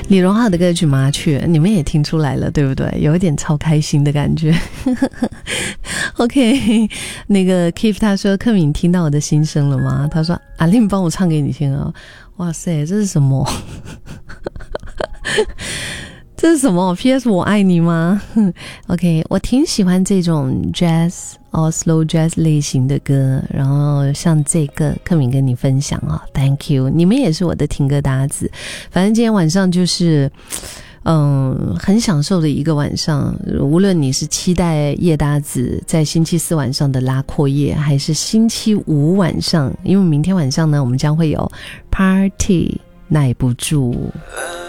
李荣浩的歌曲《麻雀》，你们也听出来了对不对？有一点超开心的感觉。OK， 那个 Keith 他说克敏听到我的心声了吗？他说阿令帮我唱给你听哦。哇塞，这是什么？这是什么 PS 我爱你吗？OK， 我挺喜欢这种 jazz slow jazz 类型的歌，然后像这个克敏跟你分享哦 Thank you， 你们也是我的听歌搭子。反正今天晚上就是很享受的一个晚上，无论你是期待叶搭子在星期四晚上的拉阔夜，还是星期五晚上，因为明天晚上呢我们将会有 party 耐不住。